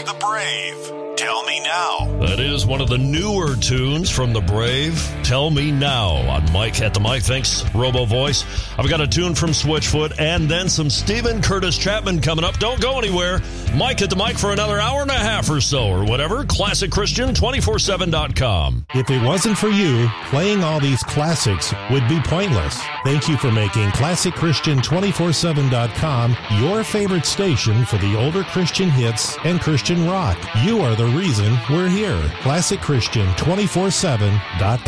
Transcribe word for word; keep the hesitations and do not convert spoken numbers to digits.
the Brave. Tell Me Now. That is one of the newer tunes from the Brave. Tell Me Now on Mike at the Mic. Thanks, Robo Voice. I've got a tune from Switchfoot and then some Stephen Curtis Chapman coming up. Don't go anywhere. Mike at the Mic for another hour and a half or so or whatever. Classic Christian two forty-seven dot com. If it wasn't for you, playing all these classics would be pointless. Thank you for making Classic Christian two forty-seven dot com your favorite station for the older Christian hits and Christian rock. You are the reason we're here. Classic Christian two forty-seven dot com.